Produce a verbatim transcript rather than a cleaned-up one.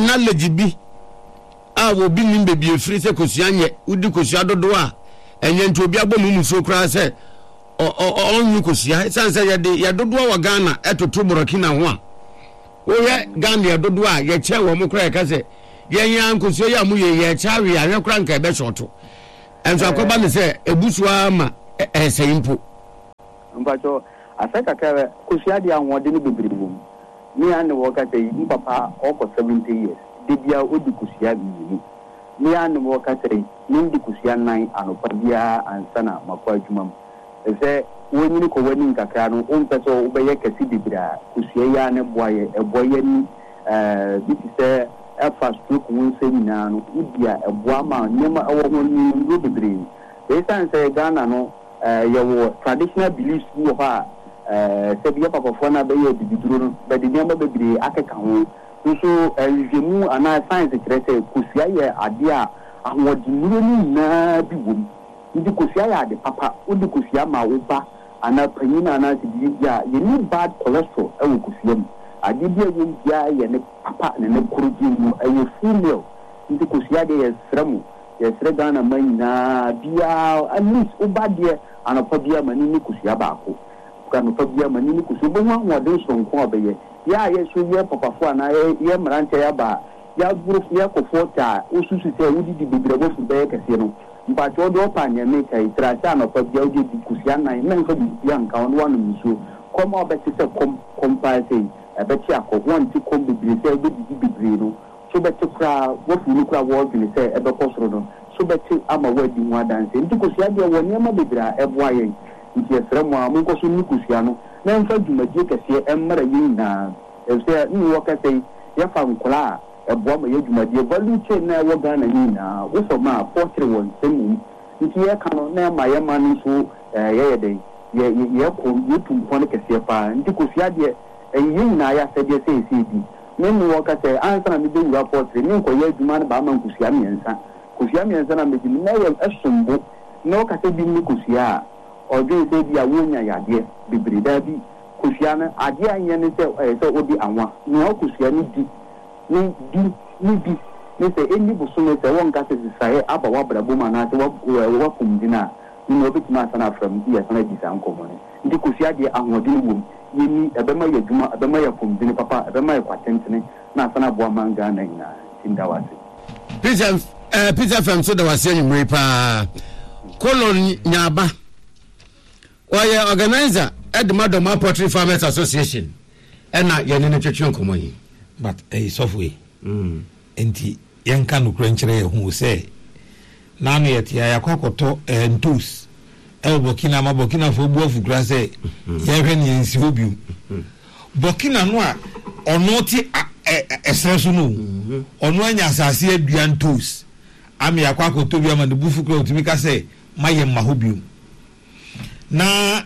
knowledge bi a wo bi nim bebi efiri se kosua nye udi kosua dodo a enye nti obi abom mu so kra se o o onyu kosua sanse ye de ye dodo wa Ghana etoto Burkina ho a wo ye Ghana ye dodo a ye che wo mu kra ka se ye yan kosua ya mu ye ye chawe ya hwe kra nka e be shoto enso akoba ne se ebusua ma e se impo mpacho asaka kare kosua dia nwode ne bebiri mu me an wo ka say papa oko seventy years de bia odi kosua bi me an wo ka say ni di kosua nine anopa bia ansana makwa adwuma e se wonyini ko wani nkakra no on pese obeye kasi bibira kosua ya ne boye e boye ni eh bi se e fast stroke won se nyina no ibia e boa ma nyema e wo woni ndo bibiri e san se Ghana no eh yawo traditional beliefs wo ha eh se bia papa fo na be ye bibiduro no be de nyema bibiri akeka ho so enjemu ana science krese kosua ye ade a ahwodimuro ni na bi wom ndi kosua ya ade papa odi kosua ma wo ba ana panyina ana tibi bia ye ni bad cholesterol e wo kosua mu ade bia wo bia ye ne papa ne ne kuruji mu e wo female ndi kosua de ye sremu ye sre Ghana manyina bia at least wo ba de ana pa bia mani ni kosua ba ko kana pa bia mani ni kosua bo ho ade so nko obeye ya ye so ye papa fo ana ye mrante ya ba ya guru ya ko fota ususu se wudi di bibire bo fu be kase no mpa cho do pa nya me kai trasa no pa bia udi di kusia nan men fa bi anka on wanu miso komo be se kom compare e be ti akọ ti kom bibire se be di bibire no so be ti kra wo fu ni kra wo bi se e be kosoro no so be ti ama wadi nwa danse ndi kusia de wo niam bibira e bo ayen nti esre mo amon ko so ni kusia no na mfa dwumadie kase e mmara yin na e se ni wo kase ya fa nkola eboa ma yedwumadie value chain na wo Ghana ni na wo so ma forty one semu nti ye ka no na ma ye ma no so eh ye ye de ye ye ko yotum pon kese pa nti ko fia de yin na ya se de se se di me ni wo ka se ansa na me de wura forty ni ko ye dwuma na ba ma nkusia miensa kusia miensa na me di na ye esombo na o ka se bi ni kusia ojo se bi a wonya ya de bibiri da bi kusia na ade anya ne se se odi anwa na kusia ni di ni di ni di ni se eni busume se won ka se sai aba wa brabo ma na se wa wa kumdina ni obi tuma sana from here sana di san ko mo ndi kusia de ahodi ni wom yini ebema ya djuma ebema ya kumdini papa ebema ya kwatentene na sana bo manga na ina tindawase Peter eh Peter Fam so da wase nyumre pa Colon Nyaba oya organizer Edmadoma Poultry Farmers Association ena yene ne twetwe nkomo yi but eh software mm enti yanka no krankyere hu se na no yetia yakokoto eh ntus e Burkina ma Burkina fo bu afu kra se ye hwe ne nsi obiu Burkina no a ono ti esreso no ono anya asase adua ntus ami yakokoto bi ama ne bufu kra otimi ka se maye ma hobiu na